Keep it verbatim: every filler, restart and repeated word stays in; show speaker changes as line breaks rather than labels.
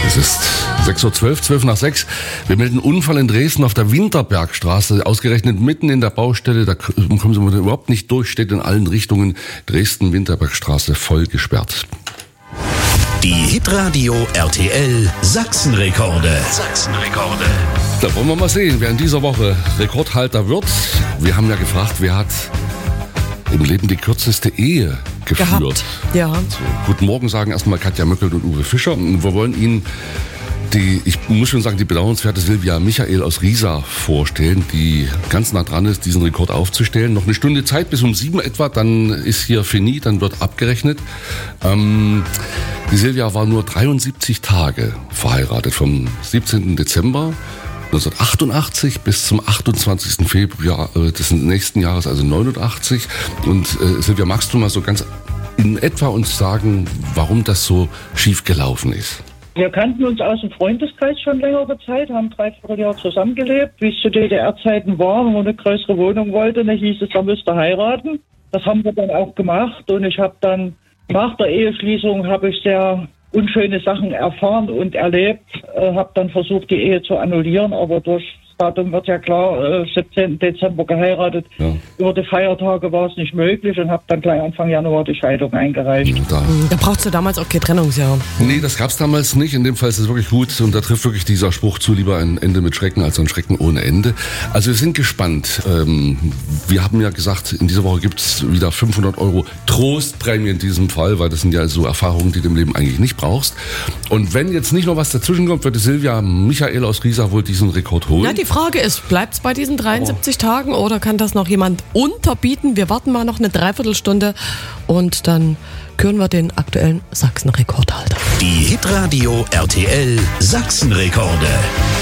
Es ist sechs Uhr zwölf, zwölf nach sechs. Wir melden Unfall in Dresden auf der Winterbergstraße, ausgerechnet mitten in der Baustelle. Da kommen Sie überhaupt nicht durch, steht in allen Richtungen. Dresden-Winterbergstraße voll gesperrt.
Die Hitradio R T L Sachsenrekorde. Sachsenrekorde.
Da wollen wir mal sehen, wer in dieser Woche Rekordhalter wird. Wir haben ja gefragt, wer hat im Leben die kürzeste Ehe geführt.
Gehabt. Ja.
So, guten Morgen sagen erstmal Katja Möckelt und Uwe Fischer. Und wir wollen Ihnen die, ich muss schon sagen, die bedauernswerte Silvia Michael aus Riesa vorstellen, die ganz nah dran ist, diesen Rekord aufzustellen. Noch eine Stunde Zeit, bis um sieben etwa, dann ist hier fini, dann wird abgerechnet. Ähm, die Silvia war nur dreiundsiebzig Tage verheiratet, vom siebzehnten Dezember neunzehnhundertachtundachtzig bis zum achtundzwanzigsten Februar des nächsten Jahres, also neunundachtzig. Und äh, Silvia, magst du mal so ganz in etwa uns sagen, warum das so schief gelaufen ist?
Wir kannten uns aus dem Freundeskreis schon längere Zeit, haben dreiviertel Jahr zusammengelebt, wie es zu D D R-Zeiten war, wenn man eine größere Wohnung wollte, dann hieß es, er müsste heiraten. Das haben wir dann auch gemacht und ich habe dann nach der Eheschließung habe ich sehr unschöne Sachen erfahren und erlebt, äh, habe dann versucht, die Ehe zu annullieren, aber durch das Datum wird ja klar, äh, siebzehnten Dezember geheiratet. Ja. Über die Feiertage war es nicht möglich und habe dann gleich Anfang Januar die Scheidung eingereicht.
Da,
da brauchst du damals auch kein Trennungsjahr.
Nee, das gab's damals nicht. In dem Fall ist es wirklich gut und da trifft wirklich dieser Spruch zu, lieber ein Ende mit Schrecken als ein Schrecken ohne Ende. Also wir sind gespannt. Ähm, wir haben ja gesagt, in dieser Woche gibt's wieder fünfhundert Euro Trostprämie in diesem Fall, weil das sind ja so Erfahrungen, die du im Leben eigentlich nicht brauchst. Und wenn jetzt nicht noch was dazwischen kommt, wird die Silvia Michael aus Riesa wohl diesen Rekord holen.
Ja, die Frage ist, bleibt es bei diesen dreiundsiebzig oh. Tagen oder kann das noch jemand unterbieten? Wir warten mal noch eine Dreiviertelstunde und dann küren wir den aktuellen Sachsenrekordhalter.
Die Hitradio R T L Sachsenrekorde.